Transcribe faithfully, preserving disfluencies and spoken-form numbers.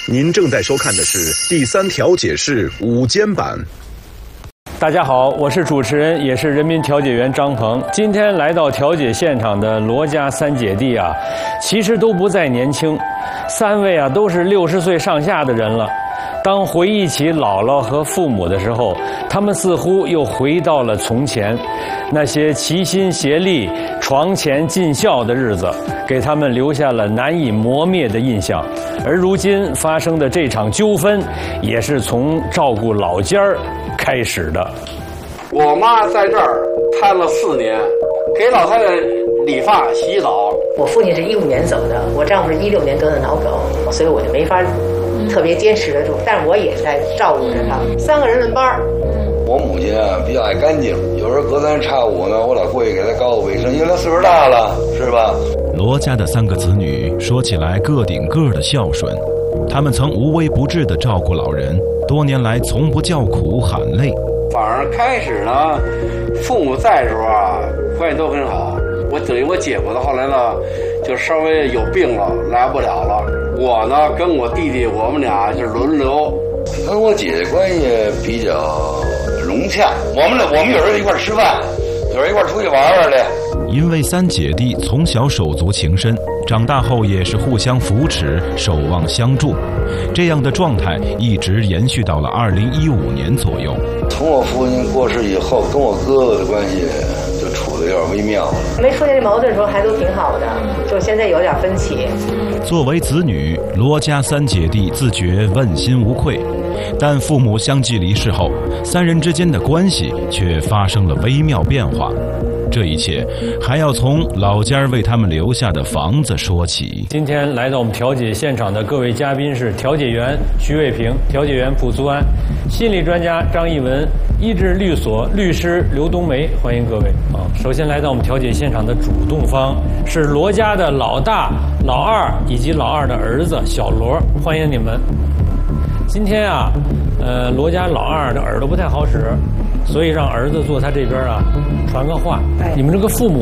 您正在收看的是第三调解室午间版。 大家好，我是主持人，也是人民调解员张鹏。今天来到调解现场的罗家三姐弟啊，其实都不再年轻，三位啊都是六十岁上下的人了。当回忆起姥姥和父母的时候，他们似乎又回到了从前，那些齐心协力、床前尽孝的日子，给他们留下了难以磨灭的印象。而如今发生的这场纠纷，也是从照顾老家儿开始的。 我妈在这儿看了四年，给老太太理发、洗澡。 我父亲是一五年走的，我丈夫是一六年得的脑梗，所以我就没法特别坚持得住，但是我也在照顾着他，三个人轮班。 我母亲啊比较爱干净，有时候隔三差五呢，我老过去给她搞搞卫生，因为她岁数大了，是吧？ 罗家的三个子女说起来个顶个的孝顺，他们曾无微不至地照顾老人，多年来从不叫苦喊累。 反而开始呢，父母在的时候啊，关系都很好。我等于我姐夫呢，后来呢，就稍微有病了，来不了了。我呢，跟我弟弟，我们俩就轮流。 跟我姐姐关系比较融洽，我们我们有时候一块吃饭，有时候一块出去玩玩的。 因为三姐弟从小手足情深，长大后也是互相扶持、守望相助，这样的状态一直延续到了二零一五年左右。 从我父亲过世以后，跟我哥哥的关系就处得有点微妙了。 没出现这矛盾的时候还都挺好的，就现在有点分歧。 作为子女，罗家三姐弟自觉问心无愧，但父母相继离世后，三人之间的关系却发生了微妙变化。这一切还要从老家为他们留下的房子说起。 今天来到我们调解现场的各位嘉宾是调解员徐卫平、调解员卜祖安、心理专家张艺文、医治律所律师刘冬梅，欢迎各位啊！首先来到我们调解现场的主动方是罗家的老大、老二以及老二的儿子小罗，欢迎你们。今天啊，呃，罗家老二的耳朵不太好使，所以让儿子坐他这边啊，传个话。你们这个父母